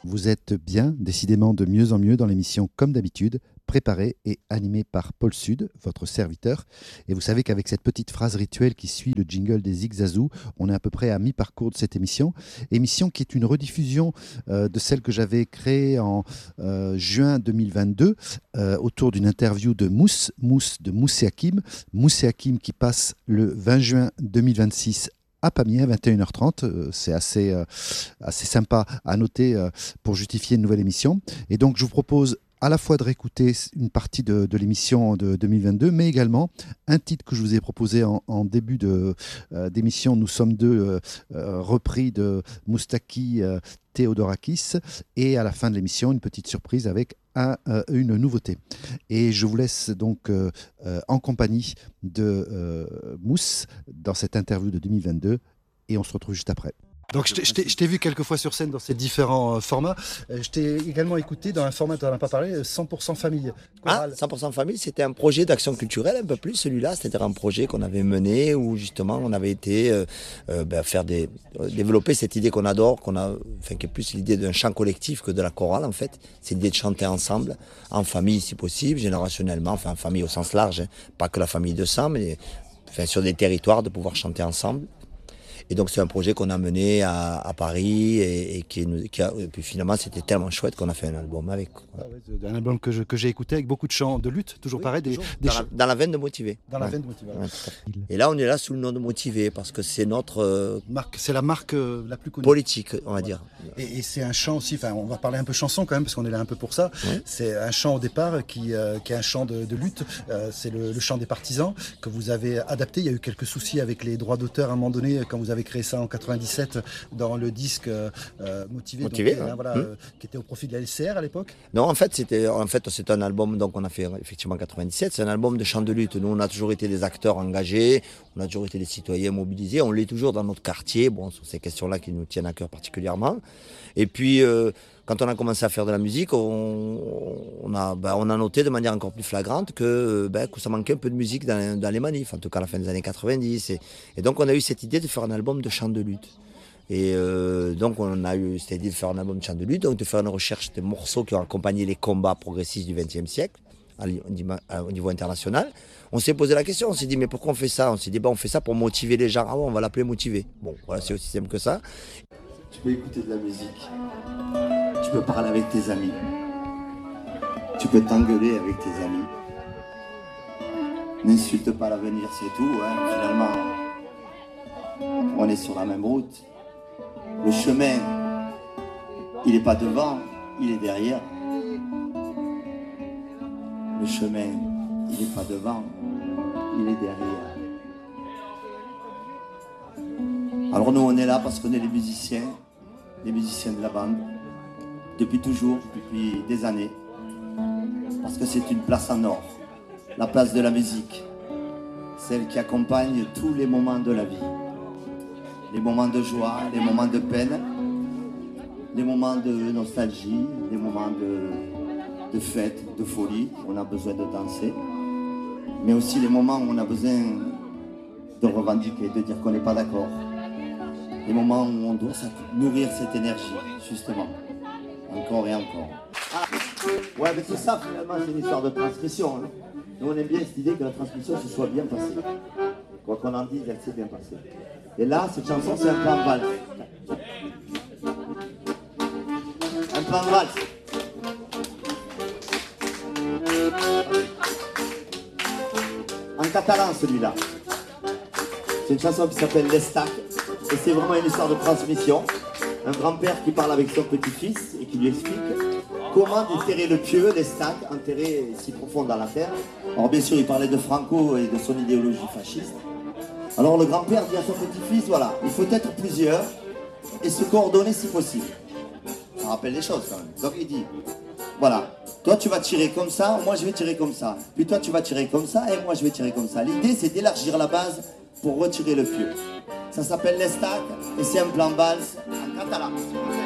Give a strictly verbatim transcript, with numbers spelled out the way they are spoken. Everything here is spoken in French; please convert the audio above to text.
Vous êtes bien, décidément de mieux en mieux dans l'émission Comme d'habitude, préparée et animée par Paul Sud, votre serviteur. Et vous savez qu'avec cette petite phrase rituelle qui suit le jingle des Zigzazou, on est à peu près à mi-parcours de cette émission. Émission qui est une rediffusion euh, de celle que j'avais créée en euh, juin deux mille vingt-deux euh, autour d'une interview de Mousse, Mousse de Mousse et Hakim. Mousse et Hakim qui passe le vingt juin deux mille vingt-six à Pamiers à vingt et une heures trente. C'est assez, euh, assez sympa à noter euh, pour justifier une nouvelle émission. Et donc, je vous propose à la fois de réécouter une partie de, de l'émission de deux mille vingt-deux, mais également un titre que je vous ai proposé en, en début de, euh, d'émission. Nous sommes deux euh, euh, repris de Moustaki euh, Theodorakis. Et à la fin de l'émission, une petite surprise avec un, euh, une nouveauté. Et je vous laisse donc euh, euh, en compagnie de euh, Mousse dans cette interview de deux mille vingt-deux. Et on se retrouve juste après. Donc je t'ai, je, t'ai, je t'ai vu quelques fois sur scène dans ces différents euh, formats. Euh, je t'ai également écouté dans un format dont on n'a pas parlé, cent pour cent famille. Ah, cent pour cent famille, c'était un projet d'action culturelle un peu plus celui-là, c'est-à-dire un projet qu'on avait mené où justement on avait été euh, euh, ben, faire des, euh, développer cette idée qu'on adore, qu'on a, enfin qui est plus l'idée d'un chant collectif que de la chorale en fait. C'est l'idée de chanter ensemble, en famille si possible, générationnellement, enfin en famille au sens large, hein, pas que la famille de sang, mais enfin, sur des territoires de pouvoir chanter ensemble. Et donc c'est un projet qu'on a mené à, à Paris et, et, qui, qui a, et puis finalement c'était tellement chouette qu'on a fait un album avec. Ah ouais, un album que, je, que j'ai écouté avec beaucoup de chants de lutte, toujours oui, pareil. Des, toujours. Des dans, ch... la, dans la veine de Motivé. Dans ouais. la veine de Motivé. Ouais. Et là on est là sous le nom de Motivé parce que c'est notre euh, marque, c'est la marque euh, la plus connue. Politique, on va ouais. dire. Et, et c'est un chant aussi. Enfin, on va parler un peu chanson quand même parce qu'on est là un peu pour ça. Ouais. C'est un chant au départ qui, euh, qui est un chant de, de lutte. Euh, c'est le, le chant des partisans que vous avez adapté. Il y a eu quelques soucis avec les droits d'auteur à un moment donné quand vous avez créé ça en quatre-vingt-dix-sept dans le disque euh, Motivé, Motivé donc, ouais. hein, voilà, mmh. euh, qui était au profit de la L C R à l'époque. Non, en fait, c'était en fait c'est un album donc on a fait effectivement en quatre-vingt-dix-sept. C'est un album de chant de lutte. Nous, on a toujours été des acteurs engagés, on a toujours été des citoyens mobilisés. On l'est toujours dans notre quartier. Bon, sur ces questions-là qui nous tiennent à cœur particulièrement. Et puis. Euh, Quand on a commencé à faire de la musique, on, on, a, ben, on a noté de manière encore plus flagrante que, ben, que ça manquait un peu de musique dans, dans les manifs, en tout cas à la fin des années quatre-vingt-dix. Et, et donc on a eu cette idée de faire un album de chant de lutte. Et euh, donc on a eu cette idée de faire un album de chant de lutte, donc de faire une recherche des morceaux qui ont accompagné les combats progressistes du vingtième siècle au niveau international. On s'est posé la question, on s'est dit mais pourquoi on fait ça? On s'est dit ben, on fait ça pour motiver les gens. Ah ouais, on va l'appeler Motivé. Bon, voilà, c'est aussi simple que ça. Tu peux écouter de la musique. Tu peux parler avec tes amis. Tu peux t'engueuler avec tes amis. N'insulte pas l'avenir, c'est tout. Hein. Finalement, on est sur la même route. Le chemin, il n'est pas devant, il est derrière. Le chemin, il n'est pas devant, il est derrière. Alors nous, on est là parce qu'on est les musiciens, les musiciens de la bande. Depuis toujours, depuis des années, parce que c'est une place en or, la place de la musique, celle qui accompagne tous les moments de la vie, les moments de joie, les moments de peine, les moments de nostalgie, les moments de, de fête, de folie, où on a besoin de danser, mais aussi les moments où on a besoin de revendiquer, de dire qu'on n'est pas d'accord, les moments où on doit nourrir cette énergie, justement. Encore et encore. Ah, ouais, mais tout ça, finalement, c'est une histoire de transmission. Hein. Nous, on aime bien cette idée que la transmission se soit bien passée. Quoi qu'on en dise, elle s'est bien passée. Et là, cette chanson, c'est un plan de valse. Un plan de valse. En catalan, celui-là. C'est une chanson qui s'appelle L'Estac. Et c'est vraiment une histoire de transmission. Un grand-père qui parle avec son petit-fils et qui lui explique comment déterrer le pieu, l'Estac, enterré si profond dans la terre. Alors bien sûr, il parlait de Franco et de son idéologie fasciste. Alors le grand-père dit à son petit-fils, voilà, il faut être plusieurs et se coordonner si possible. Ça rappelle les choses quand même. Donc il dit, voilà, toi tu vas tirer comme ça, moi je vais tirer comme ça. Puis toi tu vas tirer comme ça et moi je vais tirer comme ça. L'idée c'est d'élargir la base pour retirer le pieu. Ça s'appelle l'Estac et c'est un plan valse en catalan.